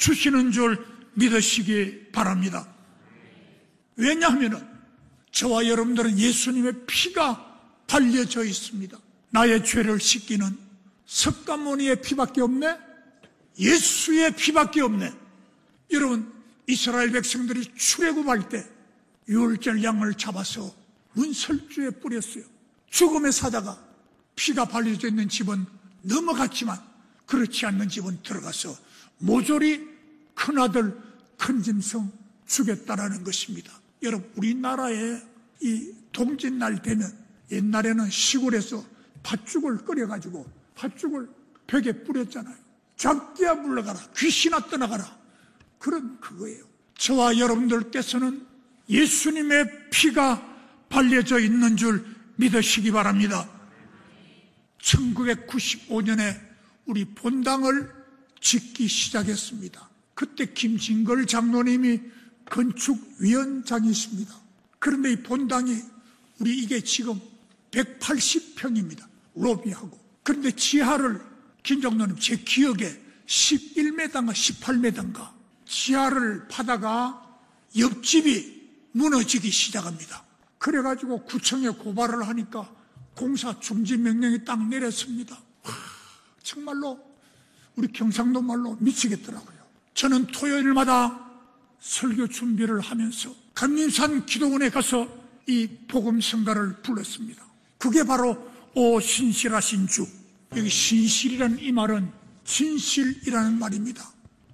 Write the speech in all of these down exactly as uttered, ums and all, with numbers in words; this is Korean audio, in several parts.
주시는 줄 믿으시기 바랍니다. 왜냐하면 저와 여러분들은 예수님의 피가 발려져 있습니다. 나의 죄를 씻기는 석가모니의 피밖에 없네? 예수의 피밖에 없네. 여러분, 이스라엘 백성들이 출애굽할 때 유월절 양을 잡아서 문설주에 뿌렸어요. 죽음의 사자가 피가 발려져 있는 집은 넘어갔지만 그렇지 않는 집은 들어가서 모조리 큰아들 큰 짐승 죽였다라는 것입니다. 여러분, 우리나라에 이 동짓날 되면 옛날에는 시골에서 팥죽을 끓여가지고 팥죽을 벽에 뿌렸잖아요. 잡기야 물러가라, 귀신아 떠나가라, 그런 그거예요. 저와 여러분들께서는 예수님의 피가 발려져 있는 줄 믿으시기 바랍니다. 천구백구십오 년에 우리 본당을 짓기 시작했습니다. 그때 김진걸 장로님이 건축위원장이십니다. 그런데 이 본당이 우리 이게 지금 백팔십 평입니다. 로비하고. 그런데 지하를 김장로님 제 기억에 십일 미터인가 십팔 미터인가 지하를 파다가 옆집이 무너지기 시작합니다. 그래가지고 구청에 고발을 하니까 공사 중지 명령이 딱 내렸습니다. 와, 정말로 우리 경상도 말로 미치겠더라고요. 저는 토요일마다 설교 준비를 하면서 감림산 기도원에 가서 이 복음성가를 불렀습니다. 그게 바로 오 신실하신 주. 여기 신실이라는 이 말은 진실이라는 말입니다.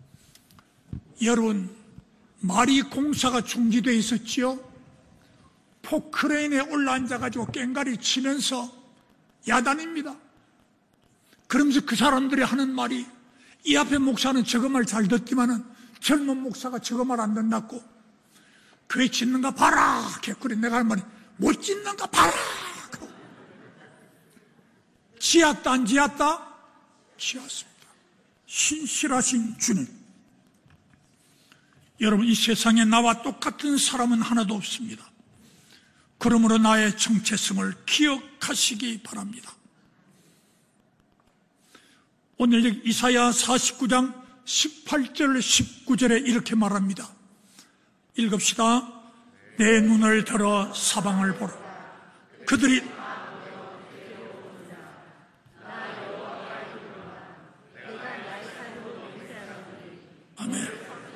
여러분, 마리 공사가 중지되어 있었지요. 포크레인에 올라앉아가지고 깽가리 치면서 야단입니다. 그러면서 그 사람들이 하는 말이, 이 앞에 목사는 저거 말 잘 듣지만은 젊은 목사가 저거 말 안 듣는다고, 교회 짓는가 봐라. 개꿀이 내가 할 말이, 못 짓는가 봐라. 지었다 안 지었다? 지었습니다. 신실하신 주님. 여러분, 이 세상에 나와 똑같은 사람은 하나도 없습니다. 그러므로 나의 정체성을 기억하시기 바랍니다. 오늘 이사야 사십구 장 십팔 절 십구 절에 이렇게 말합니다. 읽읍시다. 내 눈을 들어 사방을 보라. 그들이 아멘.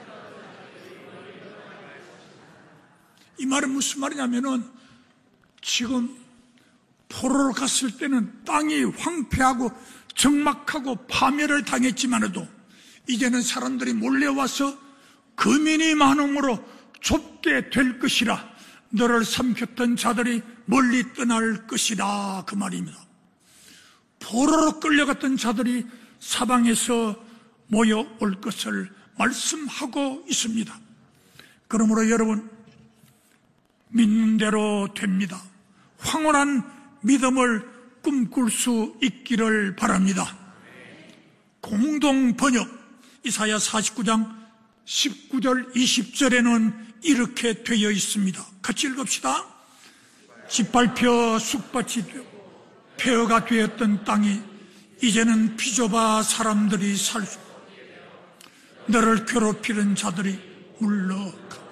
이 말은 무슨 말이냐면은 지금 포로로 갔을 때는 땅이 황폐하고 적막하고 파멸을 당했지만도 이제는 사람들이 몰려와서 거민이 많음으로 좁게 될 것이라. 너를 삼켰던 자들이 멀리 떠날 것이라, 그 말입니다. 포로로 끌려갔던 자들이 사방에서 모여올 것을 말씀하고 있습니다. 그러므로 여러분, 믿는 대로 됩니다. 황홀한 믿음을 꿈꿀 수 있기를 바랍니다. 공동 번역 이사야 사십구 장 십구 절 이십 절에는 이렇게 되어 있습니다. 같이 읽읍시다. 짓밟혀 쑥밭이 되고 폐허가 되었던 땅이 이제는 비좁아 사람들이 살 수, 너를 괴롭히는 자들이 물러가.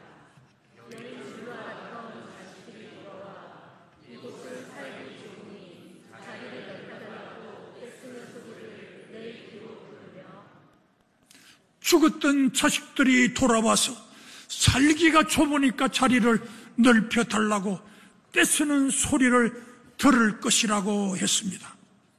죽었던 자식들이 돌아와서 살기가 좁으니까 자리를 넓혀 달라고 떼쓰는 소리를 들을 것이라고 했습니다.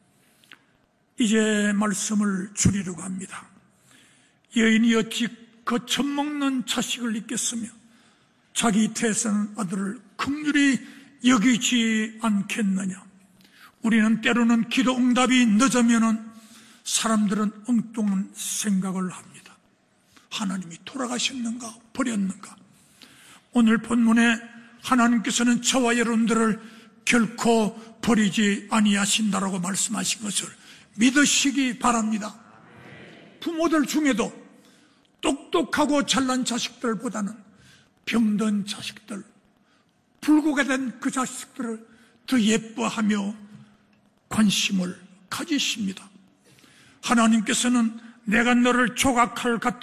이제 말씀을 줄이려고 합니다. 여인이 어찌 거쳐먹는 자식을 잊겠으며 자기 태산 아들을 긍휼히 여기지 않겠느냐. 우리는 때로는 기도 응답이 늦으면은 사람들은 엉뚱한 생각을 합니다. 하나님이 돌아가셨는가 버렸는가. 오늘 본문에 하나님께서는 저와 여러분들을 결코 버리지 아니하신다라고 말씀하신 것을 믿으시기 바랍니다. 부모들 중에도 똑똑하고 잘난 자식들보다는 병든 자식들, 불구가 된 그 자식들을 더 예뻐하며 관심을 가지십니다. 하나님께서는 내가 너를 조각칼 같은